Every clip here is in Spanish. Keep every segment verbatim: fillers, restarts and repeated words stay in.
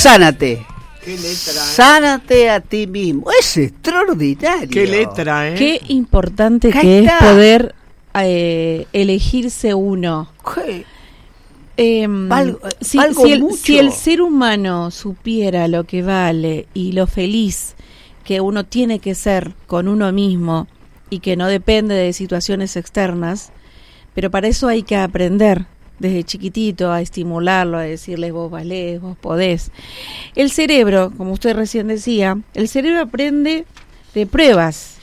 sánate. Qué letra, ¿eh? Sánate a ti mismo. Es extraordinario. Qué letra, ¿eh? Qué importante Acá que está. es poder eh, elegirse uno. ¿Qué? Eh, Valgo- si, valgo si el, mucho. si el ser humano supiera lo que vale y lo feliz que uno tiene que ser con uno mismo y que no depende de situaciones externas, pero para eso hay que aprender desde chiquitito a estimularlo, a decirles vos valés, vos podés. El cerebro, como usted recién decía, el cerebro aprende de pruebas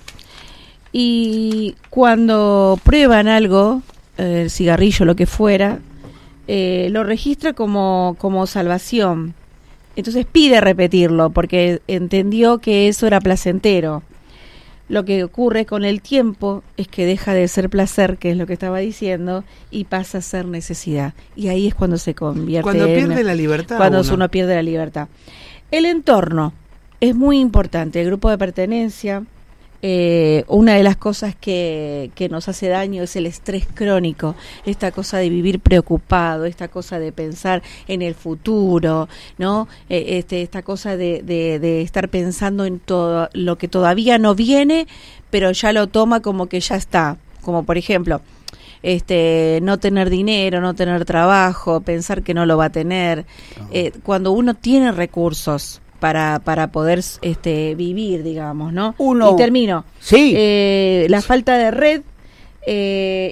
y cuando prueban algo, eh, el cigarrillo, lo que fuera, eh, lo registra como, como salvación. Entonces pide repetirlo porque entendió que eso era placentero. Lo que ocurre con el tiempo es que deja de ser placer, que es lo que estaba diciendo, y pasa a ser necesidad. Y ahí es cuando se convierte Cuando en... pierde la libertad. Cuando uno. uno pierde la libertad. El entorno es muy importante, el grupo de pertenencia. Eh, una de las cosas que, que nos hace daño es el estrés crónico, esta cosa de vivir preocupado, esta cosa de pensar en el futuro, ¿no? Eh, este, esta cosa de, de, de estar pensando en todo lo que todavía no viene, pero ya lo toma como que ya está, como por ejemplo... Este, no tener dinero, no tener trabajo, pensar que no lo va a tener. Eh, cuando uno tiene recursos para para poder este vivir, digamos, ¿no? Uno, y termino. Sí. Eh, la falta de red eh,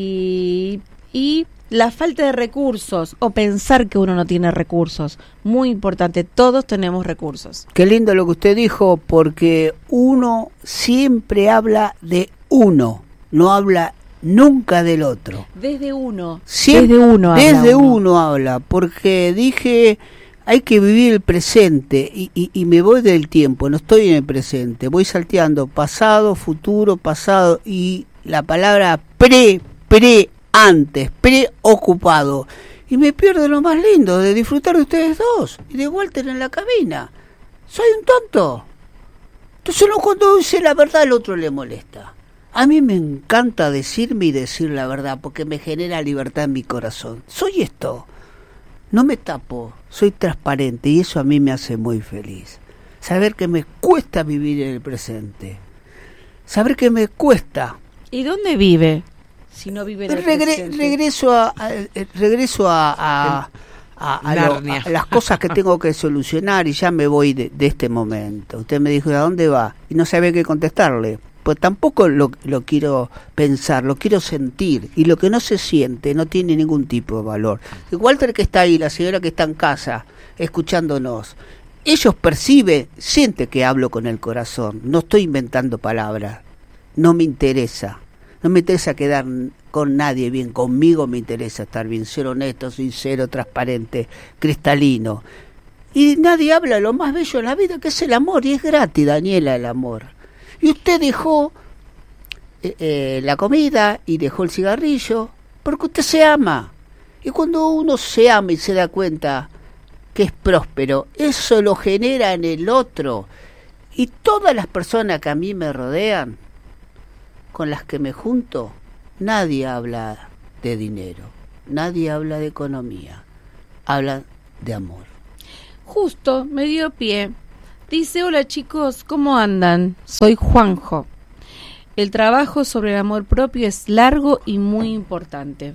y, y la falta de recursos o pensar que uno no tiene recursos. Muy importante, todos tenemos recursos. Qué lindo lo que usted dijo, porque uno siempre habla de uno, no habla nunca del otro. Desde uno, Siempre, desde uno habla desde uno. uno habla, porque dije, hay que vivir el presente y, y, y me voy del tiempo, no estoy en el presente, voy salteando pasado, futuro, pasado y la palabra pre, pre, antes, preocupado. Y me pierdo lo más lindo de disfrutar de ustedes dos y de Walter en la cabina. Soy un tonto. Entonces uno cuando dice la verdad al otro le molesta. A mí me encanta decirme y decir la verdad porque me genera libertad en mi corazón. Soy esto. No me tapo, soy transparente y eso a mí me hace muy feliz. Saber que me cuesta vivir en el presente. Saber que me cuesta. ¿Y dónde vive? Si no vive en el Regre- presente. regreso a, a- eh, regreso a, a, a- a lo- Narnia. a las cosas que tengo que solucionar y ya me voy de, de este momento. Usted me dijo, ¿a dónde va? Y no sabía qué contestarle. Pues tampoco lo, lo quiero pensar, lo quiero sentir. Y lo que no se siente no tiene ningún tipo de valor. El Walter que está ahí, la señora que está en casa, escuchándonos, ellos perciben, siente que hablo con el corazón. No estoy inventando palabras. No me interesa. No me interesa quedar con nadie bien. Conmigo me interesa estar bien. Ser honesto, sincero, transparente, cristalino. Y nadie habla de lo más bello de la vida, que es el amor. Y es gratis, Daniela, el amor. Y usted dejó eh, eh, la comida y dejó el cigarrillo porque usted se ama. Y cuando uno se ama y se da cuenta que es próspero, eso lo genera en el otro. Y todas las personas que a mí me rodean, con las que me junto, nadie habla de dinero, nadie habla de economía, habla de amor. Justo, me dio pie. Dice, hola chicos, ¿cómo andan? Soy Juanjo. El trabajo sobre el amor propio es largo y muy importante.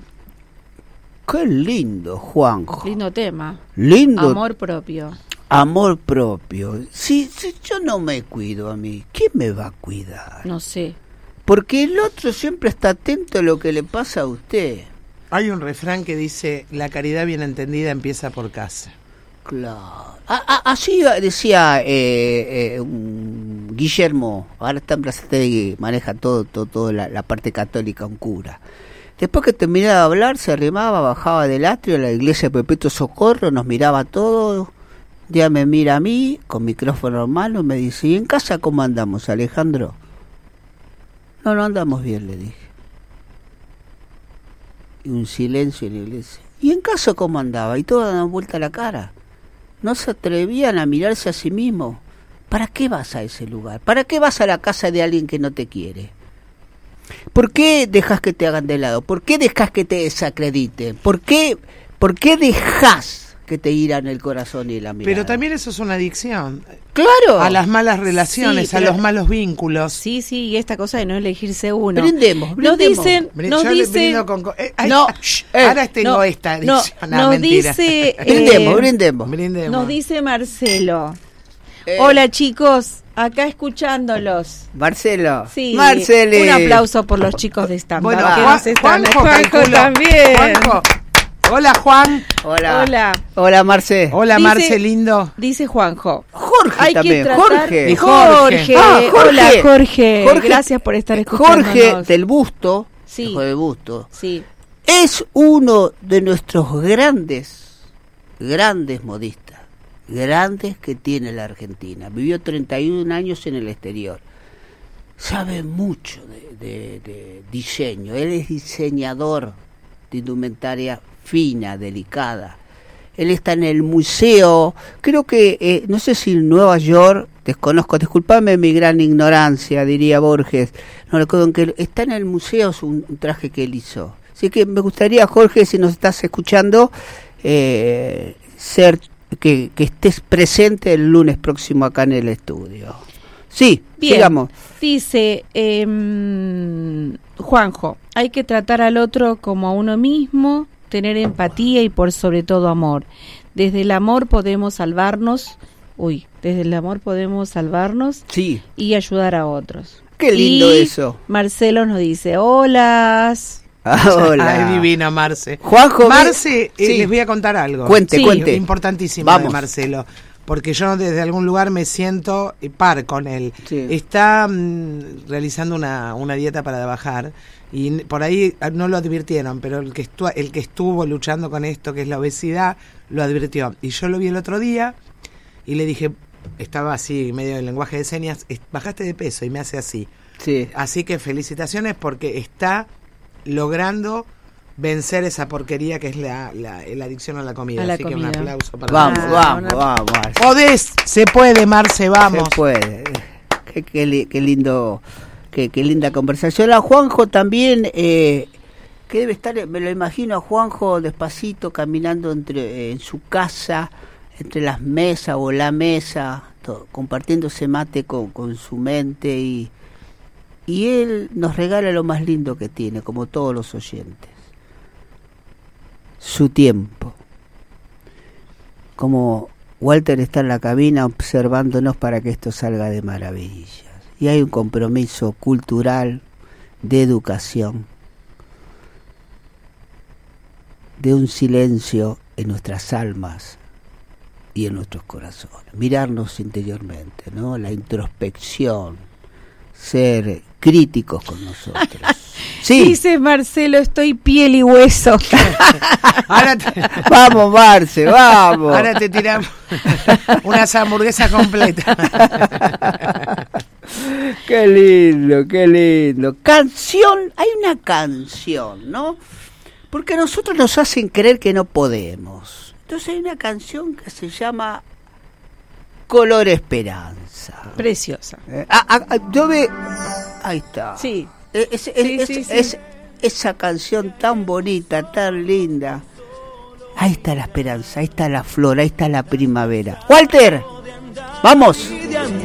Qué lindo, Juanjo. Lindo tema. Lindo. Amor propio. Amor propio. Si, si yo no me cuido a mí, ¿quién me va a cuidar? No sé. Porque el otro siempre está atento a lo que le pasa a usted. Hay un refrán que dice, la caridad bien entendida empieza por casa. Claro. A, a, así decía eh, eh, un Guillermo, ahora está en Plazategui, maneja todo, todo, todo la, la parte católica, un cura. Después que terminaba de hablar, se arrimaba, bajaba del atrio a la iglesia de Perpetuo Socorro, nos miraba todo. Un día me mira a mí, con micrófono en mano, me dice, ¿y en casa cómo andamos, Alejandro? No, no andamos bien, le dije. Y un silencio en la iglesia. ¿Y en casa cómo andaba? Y todos daban vuelta la cara. No se atrevían a mirarse a sí mismos. ¿Para qué vas a ese lugar? ¿Para qué vas a la casa de alguien que no te quiere? ¿Por qué dejas que te hagan de lado? ¿Por qué dejas que te desacrediten? ¿Por qué, por qué dejas que te hiran el corazón y la mirada. Pero también eso es una adicción. Claro. A las malas relaciones, Sí, a pero- los malos vínculos. Sí, sí, y esta cosa de no elegirse uno. Brindemos, Nos brindemos. dicen, Brin- nos yo le dicen, brindo con co- eh, ay, no, ah, shh, eh, ahora tengo no, esta no, adicción. No, nos mentira. dice, eh, Brindemos, brindemos. Brindemos. nos dice Marcelo. Eh, Hola chicos, acá escuchándolos. Marcelo. Sí, Marcele. un aplauso por los chicos de stand Bueno, que Juan- nos están- Juanjo, Juanjo calculo. también. Juanjo. Hola, Juan. Hola. Hola. Hola, Marce. Hola, Dice- Marce, lindo. Dice Juanjo. Jorge Hay también. que tratar... Jorge. Y Jorge. Jorge. Ah, Jorge. Hola Jorge. Jorge. Gracias por estar escuchándonos. Jorge del Busto. Sí. Hijo del Busto. Sí. Es uno de nuestros grandes, grandes modistas. Grandes que tiene la Argentina. Vivió treinta y un años en el exterior. Sabe mucho de, de- de diseño. Él es diseñador de indumentaria fina, delicada. Él está en el museo, creo que, eh, no sé si en Nueva York, desconozco, disculpame mi gran ignorancia, diría Borges, no recuerdo en qué, está en el museo, es un, un traje que él hizo. Así que me gustaría, Jorge, si nos estás escuchando, eh, ser que, que estés presente el lunes próximo acá en el estudio. Sí, Bien. sigamos. Dice em, Juanjo, hay que tratar al otro como a uno mismo, tener empatía y por sobre todo amor. Desde el amor podemos salvarnos, uy, desde el amor podemos salvarnos Sí, y ayudar a otros. qué lindo Y eso. Marcelo nos dice, hola. Ah, hola. Ay, divina, Marce. Juanjo, Marce, ve- eh, sí. les voy a contar algo. Cuente, Sí. cuente. Importantísimo Vamos. de Marcelo. Porque yo desde algún lugar me siento par con él. Sí. Está mm, realizando una, una dieta para bajar y n- por ahí ah, no lo advirtieron, pero el que, estu- el que estuvo luchando con esto, que es la obesidad, lo advirtió. Y yo lo vi el otro día y le dije, estaba así, medio en lenguaje de señas, "Es- bajaste de peso", y me hace así. Sí. Así que felicitaciones porque está logrando vencer esa porquería que es la, la, la adicción a la comida. A la Así que comida. un aplauso para Vamos, Marce. Ah, vamos, una- vamos. Marce. Podés, se puede, Marce, vamos. Se puede. Qué, qué li- qué lindo, qué, qué linda conversación. A Juanjo también, eh, que debe estar, me lo imagino a Juanjo despacito caminando entre eh, en su casa, entre las mesas o la mesa, to- compartiéndose mate con, con su mente y, y él nos regala lo más lindo que tiene, como todos los oyentes. Su tiempo. Como Walter está en la cabina observándonos para que esto salga de maravillas. Y hay un compromiso cultural, de educación, de un silencio en nuestras almas y en nuestros corazones. Mirarnos interiormente, ¿no? La introspección, ser críticos con nosotros. Sí, Dice Marcelo, estoy piel y hueso. Ahora te, vamos Marce, vamos. ahora te tiramos unas hamburguesas completas. Qué lindo, qué lindo. Canción, hay una canción, ¿no? Porque a nosotros nos hacen creer que no podemos. Entonces hay una canción que se llama Color Esperanza. Preciosa. Eh, ah, ah, ah, yo ve, ahí está. Sí. Es, es- Sí, es- sí, sí. es- esa canción tan bonita, tan linda. Ahí está la esperanza, ahí está la flor, ahí está la primavera. Walter, vamos.